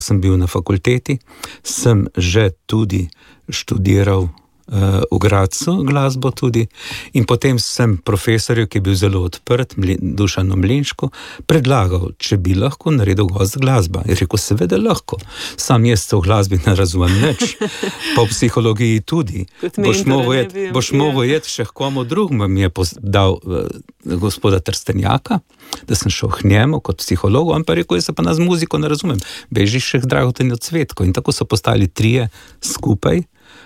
sem bil na fakulteti, sem že tudi študiral v Gradcu glasbo tudi in potem sem profesorju, ki je bil zelo odprt, Dušanu Mlinšku, predlagal, če bi lahko naredil gost glasba. Je rekel, seveda lahko. Sam jaz se v glasbi ne razumem nič, pa v psihologiji tudi. Boš mogel jeti še komu drugemu, mi je dal gospoda Trstenjaka, da sem šel k njemu kot psihologu, on pa rekel, jaz se pa na muziko ne razumem. Bežiš še k Dragotinjo Cvetko. In tako so postali 3 skupaj,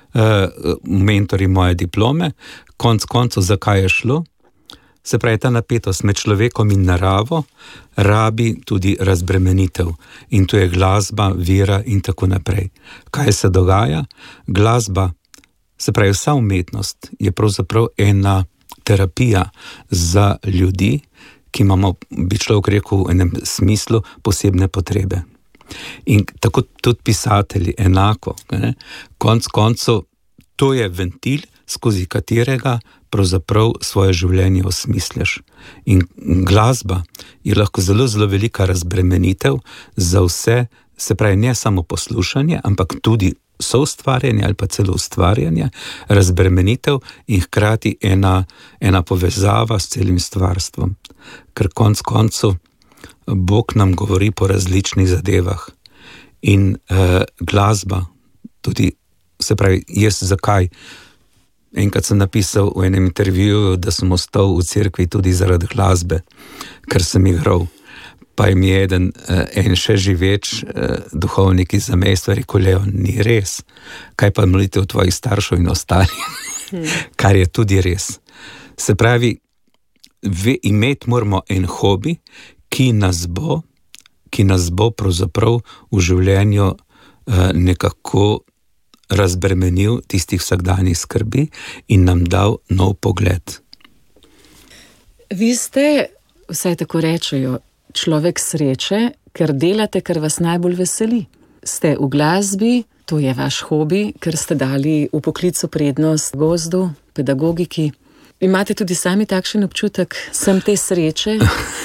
mentori moje diplome, koncu zakaj je šlo. Se pravi, ta napetost med človekom in naravo rabi tudi razbremenitev. In tu je glasba, vera in tako naprej. Kaj se dogaja? Glasba, se pravi, vsa umetnost je pravzaprav ena terapija za ljudi, ki imamo, bi človek rekel, v enem smislu posebne potrebe. In tako tudi pisatelji enako. Koncu, to je ventil, skozi katerega pravzaprav svoje življenje osmisliš. In glasba je lahko zelo, zelo velika razbremenitev za vse, se pravi, ne samo poslušanje, ampak tudi soustvarjanje ali pa celo ustvarjanje, razbremenitev in hkrati ena povezava s celim stvarstvom. Ker koncu Bog nam govori po različnih zadevah in glasba, tudi, se pravi, jaz zakaj? Enkrat sem napisal v enem intervjuju, da sem ostal v cerkvi tudi zaradi glasbe, ker sem igral. Pa mi je en še živeč duhovnik iz zamestva rekel, Leon, ni res. Kaj pa molitev tvojih staršev in ostali? Kar je tudi res. Se pravi, imeti moramo en hobi, ki nas bo pravzaprav v življenju nekako razbremenil tistih vsakdanjih skrbi in nam dal nov pogled. Vi ste, vsaj tako rečejo, človek sreče, ker delate, kar vas najbolj veseli. Ste v glasbi, to je vaš hobi, ker ste dali v poklicu prednost gozdu, pedagogiki. Imate tudi sami takšen občutek, sem te sreče?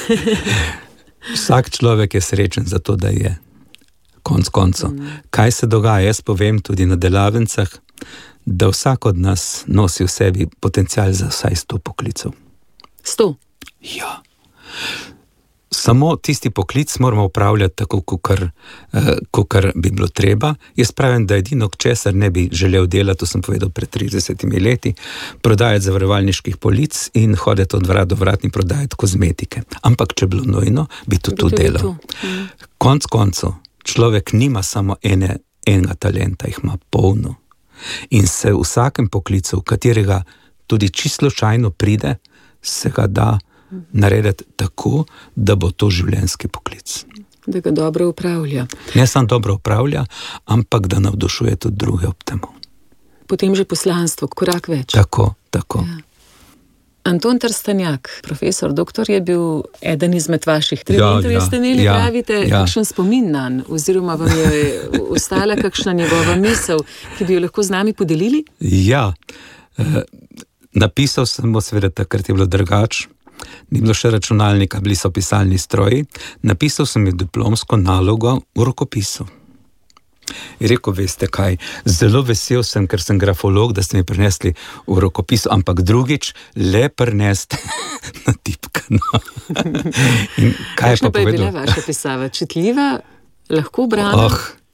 Vsak človek je srečen za to, da je. Koncu. Kaj se dogaja? Jaz povem tudi na delavnicah, da vsak od nas nosi v sebi potencial za vsaj 100 poklicov. 100? Ja. Samo tisti poklic moramo upravljati tako, kakor bi bilo treba. Jaz pravim, da edino, česar ne bi želel delati, to sem povedal pred 30 leti, prodajati zavarovalniških polic in hoditi od vrat do vrat in prodajati kozmetike. Ampak, če bilo nujno, bi to delal. Koncu, človek nima samo enega talenta, jih ima polno. In se v vsakem poklicu, v katerega tudi čisto slučajno pride, se ga da narediti tako, da bo to življenjski poklic. Da ga dobro upravlja. Ne samo dobro upravlja, ampak da navdušuje tudi druge ob temu. Potem že poslanstvo, korak več. Tako. Ja. Anton Trstenjak, profesor, doktor, je bil eden izmed vaših trenerjev, ste imeli, pravite, kakšen spomin nanj, oziroma vam je ostala kakšna njegova misel, ki bi jo lahko z nami podelili? Ja, napisal sem mu, seveda takrat je bilo drugače, ni bilo še računalnika, bili so pisalni stroji, napisal sem diplomsko nalogo v rokopisu. Je rekel, veste kaj, zelo vesel sem, ker sem grafolog, da ste mi prinesli v rokopisu, ampak drugič le prineste na tipkano. Kakšna pa je bila vaša pisava? Čitljiva, lahko brana?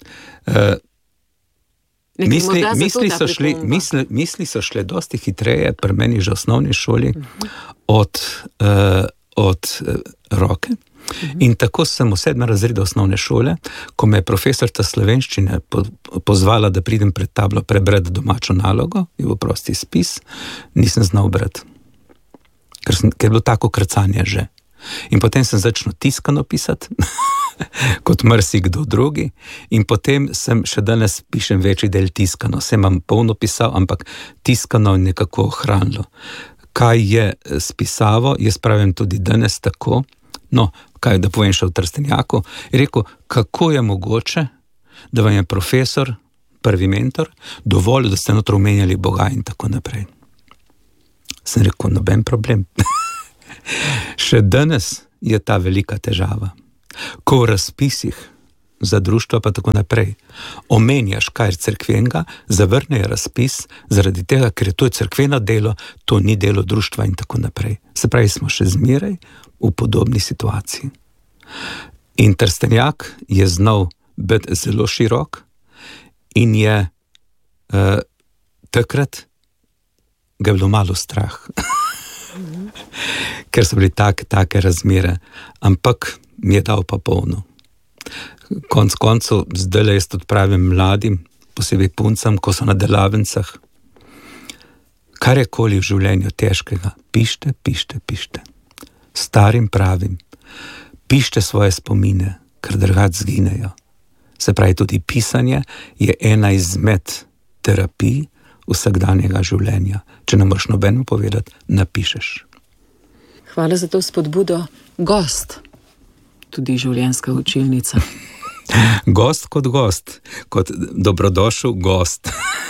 Misli so šle dosti hitreje, pri meni že v osnovni šoli, od roke. In tako sem v 7. razredu osnovne šole, ko me je profesorca slovenščine pozvala, da pridem pred tablo prebrati domačo nalogo, je bil prosti spis, nisem znal brati. Ker je bilo tako krcanje že. In potem sem začel tiskano pisati, kot marsikdo drugi, in potem sem še danes pišem večji del tiskano. Sem vam polno pisal, ampak tiskano nekako ohranilo. Kaj je s pisavo, jaz pravim tudi danes tako, kaj da povem še v Trstenjaku, je rekel, kako je mogoče, da vam je profesor, prvi mentor, dovolj, da ste notro omenjali Boga in tako naprej. Sem rekel, noben problem. Še danes je ta velika težava. Ko v razpisih za društva pa tako naprej. Omenjaš kaj cerkvenega, zavrnejo razpis, zaradi tega, ker je to cerkveno delo, to ni delo društva in tako naprej. Se pravi, smo še zmeraj v podobni situaciji. In Trstenjak je znal biti zelo širok in je takrat ga je bilo malo strah. Ker so bili take razmere, ampak mi je dal pa polno. Konc koncev, zdaj jaz tudi pravim mladim, posebej puncam, ko so na delavnicah, karkoli v življenju težkega, pište. Starim pravim, pište svoje spomine, ker drugače zginejo. Se pravi, tudi pisanje je ena izmed terapij vsakdanjega življenja. Če ne moreš nobeno povedati, napišeš. Hvala za to spodbudo. Gost, tudi življenjska učilnica. Gost, kot dobrodošel gost.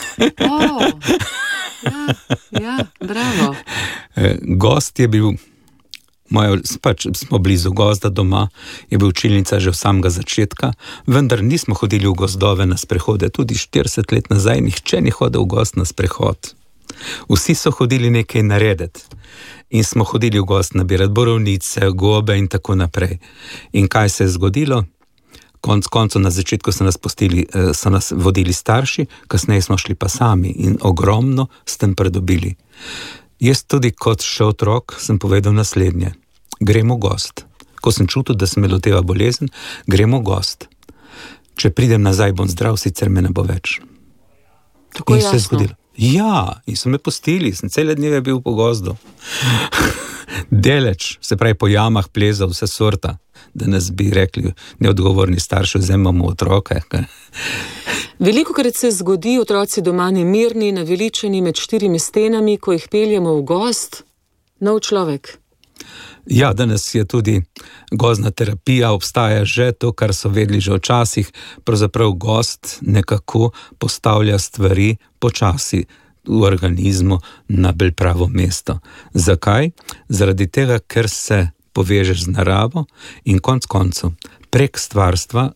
Ja, bravo. Gost je bil, pač smo blizu gozda doma, je bil učilnica že v samega začetka, vendar nismo hodili v gozdove na sprehode, tudi 40 let nazaj nihče ni hodil v gozd na sprehod. Vsi so hodili nekaj narediti in smo hodili v gozd nabirati borovnice, gobe in tako naprej. In kaj se je zgodilo? Konc koncev na začetku so nas vodili starši, kasneje smo šli pa sami in ogromno s tem pridobili. Jaz tudi kot še otrok sem povedal naslednje. Gremo v gozd. Ko sem čutil, da se me loteva bolezen, gremo v gozd. Če pridem nazaj, bom zdrav, sicer me ne bo več. Tako in jasno. se je zgodilo. Ja, in so me pustili, sem cele dneve bil po gozdu. Deleč, se pravi po jamah plezal vse sorta, da nas bi rekli neodgovorni starši, vzemamo otroke. Velikokrat se zgodi, otroci doma nemirni, naveličeni med 4 stenami, ko jih peljemo v gozd, nov človek. Ja, danes je tudi gozdna terapija, obstaja že to, kar so vedeli že včasih, pravzaprav gozd nekako postavlja stvari počasi v organizmu na bolj pravo mesto. Zakaj? Zaradi tega, ker se povežeš z naravo in konc koncev prek stvarstva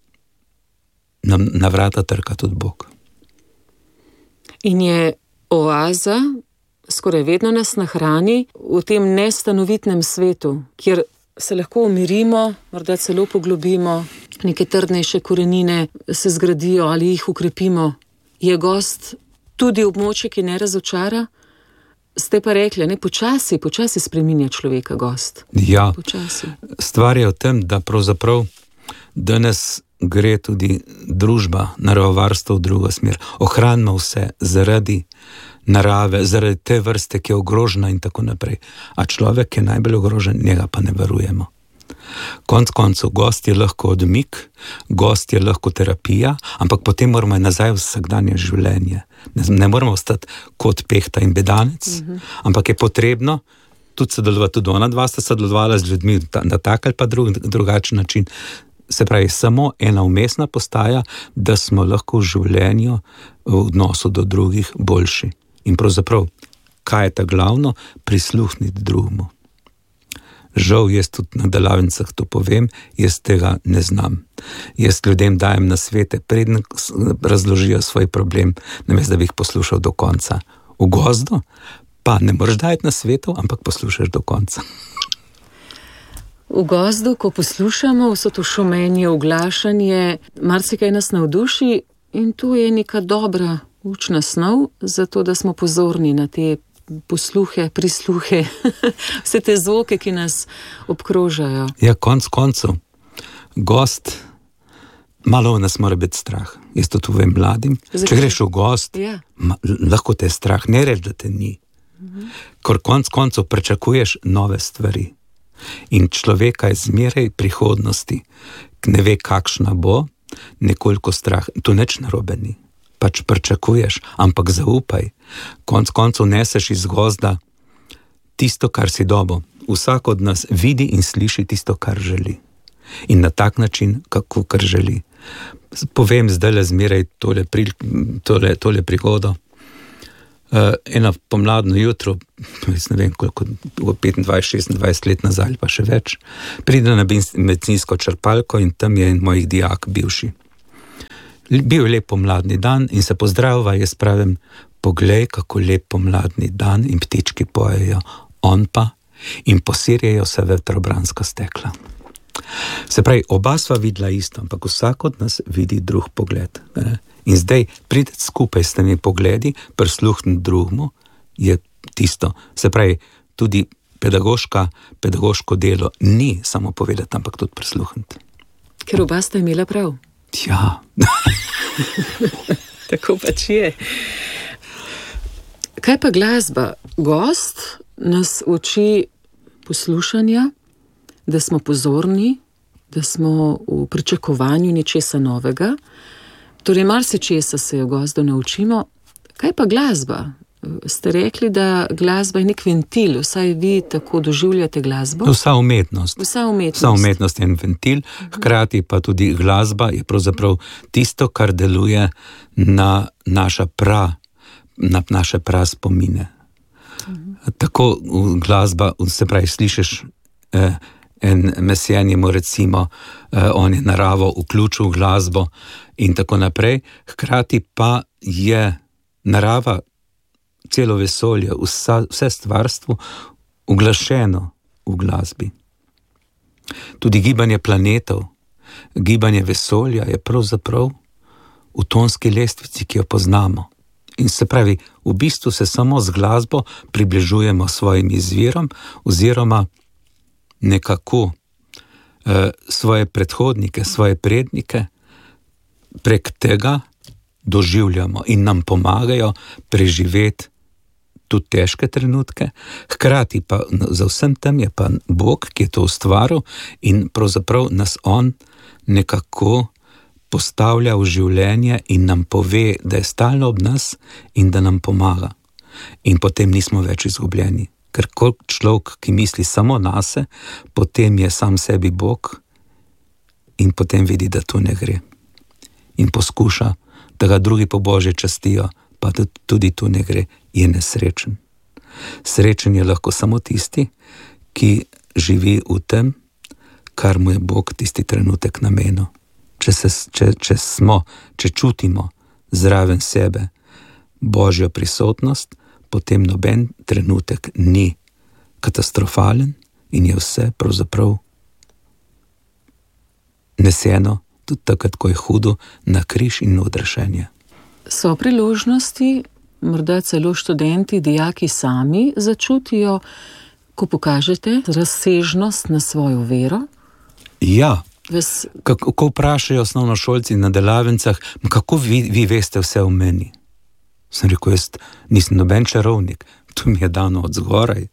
na vrata trka tudi Bog. In je oaza, skoraj vedno nas nahrani v tem nestanovitnem svetu, kjer se lahko umirimo, morda celo poglobimo, neke trdnejše korenine se zgradijo ali jih ukrepimo. Je gozd tudi območje, ki ne razočara? Ste pa rekli, ne, počasi spreminja človeka gozd. Ja, počasi. Stvar je v tem, da pravzaprav danes gre tudi družba, naravovarstvo v drugo smer. Ohranimo vse zaradi narave, zaradi te vrste, ki je ogrožena in tako naprej. A človek je najbolj ogrožen, njega pa ne varujemo. Konc koncev, gozd je lahko odmik, gozd je lahko terapija, ampak potem moramo nazaj v vsakdanje življenje. Ne moramo ostati kot pehta in bedanec, ampak je potrebno tudi sodelovati, tudi ona dva sta sodelovala z ljudmi na tak ali pa drugačen način. Se pravi, samo ena umestna postaja, da smo lahko v življenju v odnosu do drugih boljši. In pravzaprav, kaj je ta glavno? Prisluhniti drugemu. Žal, jaz tudi na delavnicah to povem, jaz tega ne znam. Jaz ljudem dajem nasvete, preden razložijo svoj problem, namesto da bi jih poslušal do konca. V gozdu pa ne moreš dajati nasvetov, ampak poslušaš do konca. V gozdu, ko poslušamo vso to šumenje, oglašanje, marsikaj nas navduši in tu je neka dobra učna snov, zato da smo pozorni na te posluhe, prisluhe, vse te zvoke, ki nas obkrožajo. Ja, konc koncev, gozd, malo nas mora biti strah. Jaz to povem mladim. Če greš v gozd, lahko te je strah, ne reč, da te ni. Ker konc koncev pričakuješ nove stvari. In človeka je zmeraj prihodnosti, ne ve, kakšna bo, nekoliko strah. Tu nič narobe ni. Pač pričakuješ, ampak zaupaj. Konc koncev neseš iz gozda tisto, kar si dobo. Vsak od nas vidi in sliši tisto, kar želi. In na tak način, kako kar želi. Povem zdaj zmeraj tole prigodo. eno pomladno jutro, ne vem koliko, 25-26 let nazaj ali pa še več, pride na bencinsko črpalko in tam je en mojih dijak bivši. Bil je lep pomladni dan in se pozdravlja, jaz pravim, poglej, kako lep pomladni dan in ptički pojejo, on pa in posirjajo se vetrobranska stekla. Se pravi, oba sva videla isto, ampak vsak od nas vidi drug pogled. In zdaj prideti skupaj s temi pogledi, prisluhniti drugmu, je tisto. Se pravi, tudi pedagoško delo ni samo povedati, ampak tudi prisluhniti. Ker oba sta imela prav. Ja. Tako pač je. Kaj pa glasba? Gost nas uči poslušanja, da smo pozorni, da smo v pričakovanju nečesa novega. Torej, marsičesa se jo gozdu naučimo. Kaj pa glasba? Ste rekli, da glasba je nek ventil, vsaj vi tako doživljate glasbo? Vsa umetnost je en ventil, hkrati pa tudi glasba je pravzaprav tisto, kar deluje na naše praspomine. Tako glasba, se pravi, slišiš en Messiaenjemu recimo, on je naravo vključil v glasbo in tako naprej, hkrati pa je narava, celo vesolje, vse stvarstvo uglašeno v glasbi. Tudi gibanje planetov, gibanje vesolja je pravzaprav v tonski lestvici, ki jo poznamo. In se pravi, v bistvu se samo z glasbo približujemo svojim izvirom oziroma nekako svoje predhodnike, svoje prednike prek tega doživljamo in nam pomagajo preživeti tudi težke trenutke. Hkrati pa za vsem tem je pa Bog, ki je to ustvaril in pravzaprav nas on nekako postavlja v življenje in nam pove, da je stalno ob nas in da nam pomaga. In potem nismo več izgubljeni. Ker človek, ki misli samo nase, potem je sam sebi Bog in potem vidi, da to ne gre. In poskuša, da ga drugi po Božje častijo, pa tudi tu ne gre, je nesrečen. Srečen je lahko samo tisti, ki živi v tem, kar mu je Bog tisti trenutek namenil. Če čutimo zraven sebe Božjo prisotnost, potem noben trenutek ni katastrofalen in je vse pravzaprav neseno, tudi takrat, ko je hudo, na križ in odrešenje. So priložnosti, morda celo študenti, dijaki sami začutijo, ko pokažete razsežnost na svojo vero? Ja. Ko vprašajo osnovnošolci na delavnicah, kako vi veste vse o meni? Sem rekel, jaz nisem noben čarovnik, to mi je dano od zgoraj.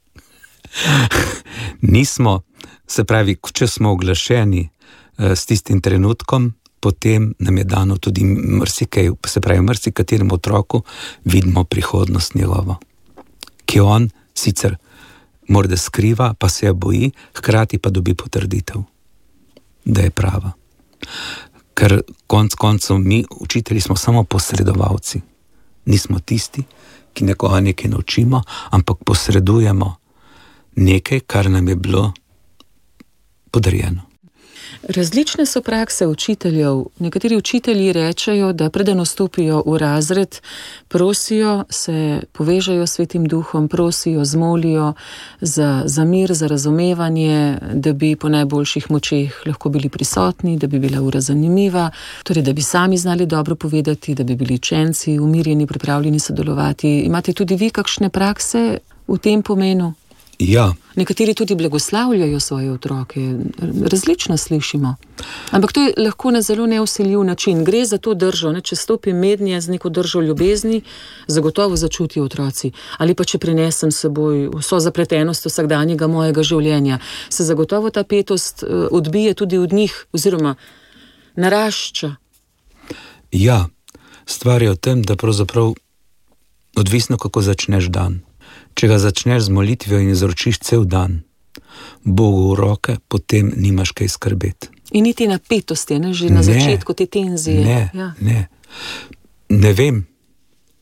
Nismo, se pravi, če smo oglašeni s tistim trenutkom, potem nam je dano tudi marsikaj, se pravi, marsikaterem otroku vidimo prihodnost njegovo, ki on sicer morda skriva, pa se jo boji, hkrati pa dobi potrditev, da je prava. Ker konec koncev mi, učitelji, smo samo posredovalci. Nismo tisti, ki nekoga nekaj naučimo, ampak posredujemo nekaj, kar nam je bilo podarjeno. Različne so prakse učiteljev. Nekateri učitelji rečejo, da preden vstopijo v razred, prosijo, se povežejo s Svetim Duhom, prosijo, zmolijo za mir, za razumevanje, da bi po najboljših močeh lahko bili prisotni, da bi bila ura zanimiva, torej da bi sami znali dobro povedati, da bi bili učenci umirjeni, pripravljeni sodelovati. Imate tudi vi kakšne prakse v tem pomenu? Ja. Nekateri tudi blagoslavljajo svoje otroke, različno slišimo. Ampak to je lahko na zelo nevsiljiv način. Gre za to držo, če stopi mednje z neko držo ljubezni, zagotovo začutijo otroci. Ali pa če prinesem s seboj vso zapletenost vsakdanjega mojega življenja, se zagotovo ta petost odbije tudi od njih oziroma narašča. Ja, stvar je v tem, da pravzaprav odvisno, kako začneš dan. Če ga začneš z molitvijo in izročiš cel dan Bogu v roke, potem nimaš kaj skrbeti. In niti napetosti, ne? Že na začetku te tenzije. Ne vem.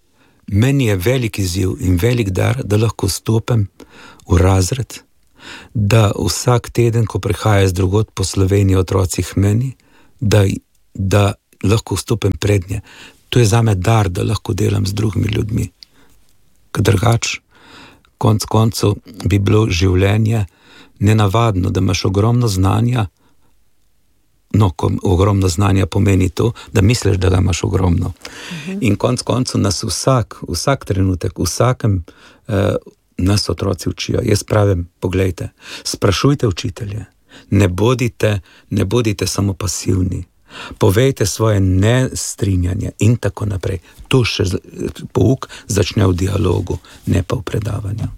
meni je velik izziv in velik dar, da lahko stopim v razred, da vsak teden, ko prihaja z drugod po Sloveniji otroci k meni, da lahko stopim prednje. To je zame dar, da lahko delam z drugimi ljudmi. Ker drugače, konec koncev bi bilo življenje nenavadno, da imaš ogromno znanja. No, ko ogromno znanja pomeni to, da misliš, da ga imaš ogromno. In konec koncev nas vsak trenutek, vsakem nas otroci učijo. Jaz pravim, poglejte, sprašujte učitelje, ne bodite samo pasivni, povejte svoje nestrinjanje in tako naprej. To še pouk začne v dialogu, ne pa v predavanju.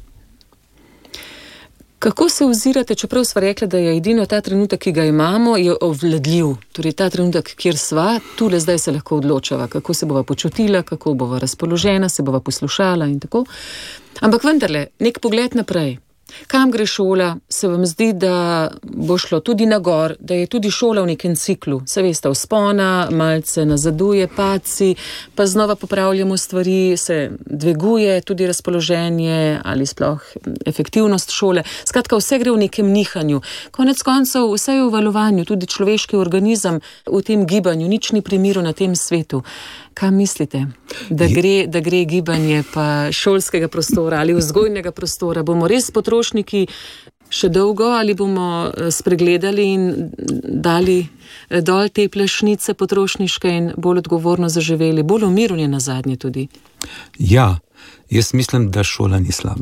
Kako se ozirate, čeprav sva rekla, da je edino ta trenutek, ki ga imamo, je obvladljiv. Torej ta trenutek, kjer sva, tule zdaj se lahko odločava, kako se bova počutila, kako bova razpoložena, se bova poslušala in tako. Ampak vendarle, nek pogled naprej. Kam gre šola, se vam zdi, da bo šlo tudi na gor, da je tudi šola v nekem ciklu. Se veste, vzpona, malce nazaduje, padci, pa znova popravljamo stvari, se dviguje tudi razpoloženje ali sploh efektivnost šole. Skratka, vse gre v nekem nihanju. Konec koncev, vse je v valovanju, tudi človeški organizem v tem gibanju, nič ni pri miru na tem svetu. Kaj mislite, da gre gibanje pa šolskega prostora ali vzgojnega prostora? Bomo res potrošniki še dolgo ali bomo spregledali in dali dol te plešnice potrošniške in bolj odgovorno zaživeli, bolj umirjeni na zadnje tudi? Ja, jaz mislim, da šola ni slaba.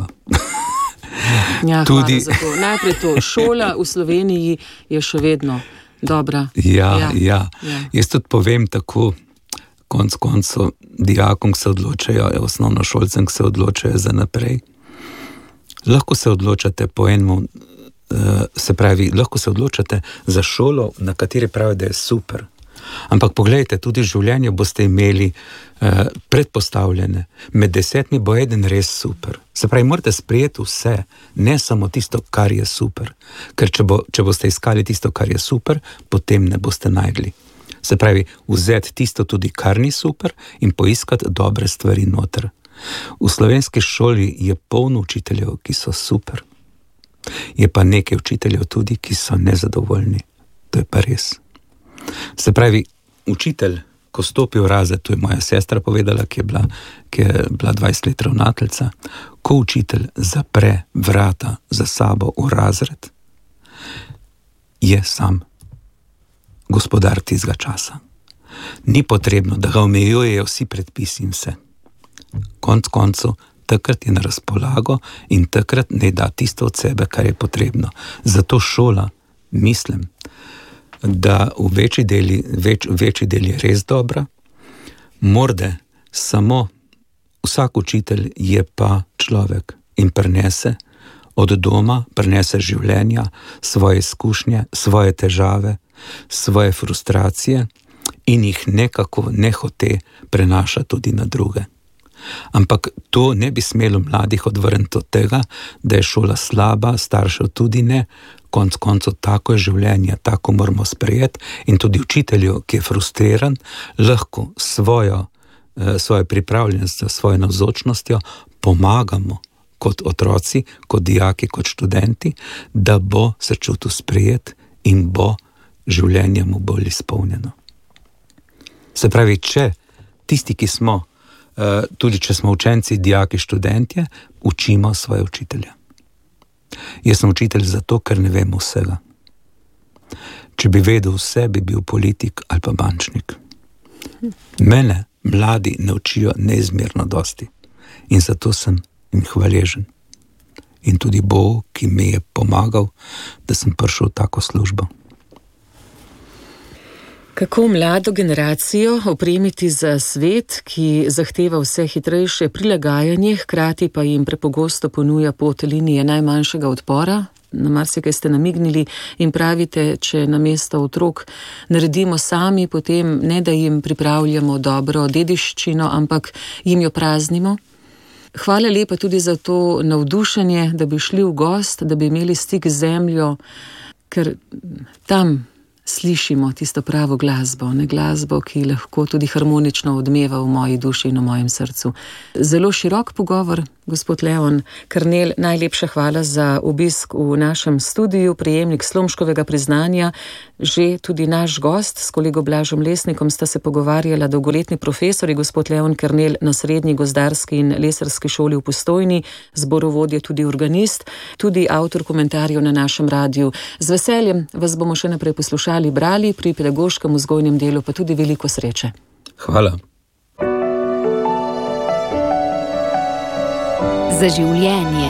Ja, tudi... hvala za to. Najprej to, šola v Sloveniji je še vedno dobra. Ja. Jaz tudi povem tako, konc koncev dijakom se odločajo, osnovnošolcem se odločajo za naprej. Lahko se odločate po enemu, se pravi, lahko se odločate za šolo, na kateri pravi, da je super. Ampak pogledajte, tudi v življenju boste imeli predpostavljene. Med 10 bo eden res super. Se pravi, morate sprejeti vse, ne samo tisto, kar je super. Ker če boste iskali tisto, kar je super, potem ne boste najdli. Se pravi, vzeti tisto tudi, kar ni super in poiskati dobre stvari noter. V slovenski šoli je polno učiteljev, ki so super. Je pa nekaj učiteljev tudi, ki so nezadovoljni. To je pa res. Se pravi, učitelj, ko stopi v razred, to je moja sestra povedala, ki je bila 20 let ravnateljica, ko učitelj zapre vrata za sabo v razred, je sam gospodar tistega časa. Ni potrebno, da ga omejujejo vsi predpisi in vse. Konec koncev, takrat je na razpolago in takrat ne da tisto od sebe, kar je potrebno. Zato šola, mislim, da v večji deli je res dobra. Morda samo vsak učitelj je pa človek in prenese od doma, prenese življenja, svoje izkušnje, svoje težave, svoje frustracije in jih nekako nehote prenaša tudi na druge. Ampak to ne bi smelo mladih odvrniti od tega, da je šola slaba, staršev tudi ne, konec koncev tako je življenje, tako moramo sprejeti in tudi učitelju, ki je frustriran, lahko svojo pripravljenostjo, svojo navzočnostjo pomagamo kot otroci, kot dijaki, kot študenti, da bo se čutil sprejet in bo življenje mu bolj izpolnjeno. Se pravi, če tisti, ki smo, tudi če smo učenci, dijaki, študentje, učimo svoje učitelje. Jaz sem učitelj zato, ker ne vem vsega. Če bi vedel vse, bi bil politik ali pa bančnik. Mene mladi ne učijo neizmerno dosti in zato sem jim hvaležen. In tudi Bog, ki mi je pomagal, da sem prišel v tako službo. Kako mlado generacijo opremiti za svet, ki zahteva vse hitrejše prilagajanje, hkrati pa jim prepogosto ponuja pot linije najmanjšega odpora? Na marsikaj ste namignili in pravite, če namesto otrok naredimo sami, potem ne da jim pripravljamo dobro dediščino, ampak jim jo praznimo. Hvala lepa tudi za to navdušenje, da bi šli v gost, da bi imeli stik z zemljo, ker tam slišimo tisto pravo glasbo, ne glasbo, ki lahko tudi harmonično odmeva v moji duši in v mojem srcu. Zelo širok pogovor, gospod Leon Kernel, najlepša hvala za obisk v našem studiu, prejemnik Slomškovega priznanja, že tudi naš gost s kolego Blažom Lesnikom sta se pogovarjala dolgoletni profesori, gospod Leon Kernel na Srednji gozdarski in lesarski šoli v Postojni, zborovodje tudi organist, tudi avtor komentarjev na našem radiju. Z veseljem vas bomo še naprej poslušali, brali, pri pedagoškem vzgojnem delu pa tudi veliko sreče. Hvala. Za življenje.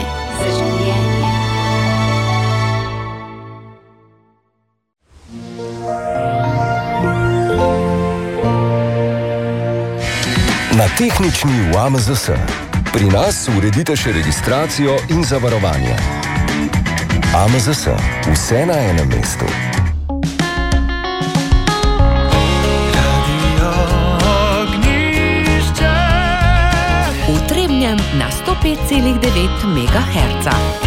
Na tehnični v AMZS. Pri nas uredite še registracijo in zavarovanje. AMZS. Vse na enem mestu. V Trebnjem na 105,9 MHz.